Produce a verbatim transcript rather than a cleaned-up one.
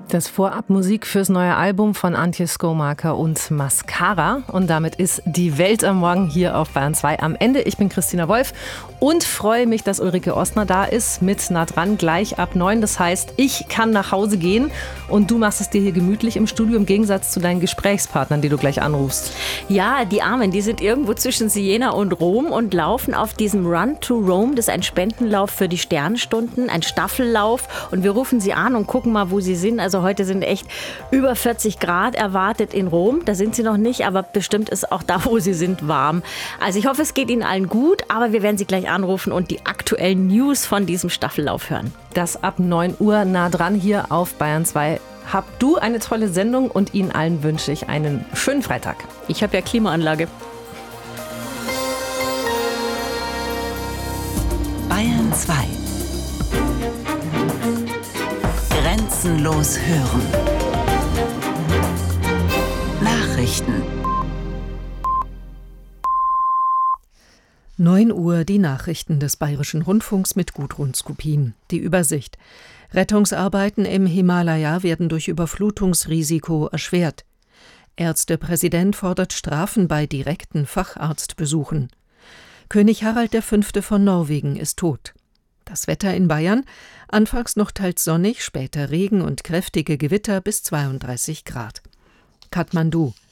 Das Vorabmusik fürs neue Album von Antje Skomaker und Mascara. Und damit ist die Welt am Morgen hier auf Bayern zwei am Ende. Ich bin Christina Wolf und freue mich, dass Ulrike Ostner da ist mit Nah dran gleich ab neun. Das heißt, ich kann nach Hause gehen und du machst es dir hier gemütlich im Studio im Gegensatz zu deinen Gesprächspartnern, die du gleich anrufst. Ja, die Armen, die sind irgendwo zwischen Siena und Rom und laufen auf diesem Run to Rome. Das ist ein Spendenlauf für die Sternstunden, ein Staffellauf. Und wir rufen sie an und gucken mal, wo sie sind. Also heute sind echt über vierzig Grad erwartet in Rom. Da sind sie noch nicht, aber bestimmt ist auch da, wo sie sind, warm. Also ich hoffe, es geht Ihnen allen gut, aber wir werden Sie gleich anrufen und die aktuellen News von diesem Staffellauf hören. Das ab neun Uhr nah dran hier auf Bayern zwei. Habt du eine tolle Sendung und Ihnen allen wünsche ich einen schönen Freitag. Ich habe ja Klimaanlage. Bayern zwei. Grenzenlos hören. Nachrichten. neun Uhr die Nachrichten des Bayerischen Rundfunks mit Gudrun Skupin. Die Übersicht. Rettungsarbeiten im Himalaya werden durch Überflutungsrisiko erschwert. Ärztepräsident fordert Strafen bei direkten Facharztbesuchen. König Harald der Fünfte von Norwegen ist tot. Das Wetter in Bayern: anfangs noch teils sonnig, später Regen und kräftige Gewitter bis zweiunddreißig Grad. Kathmandu.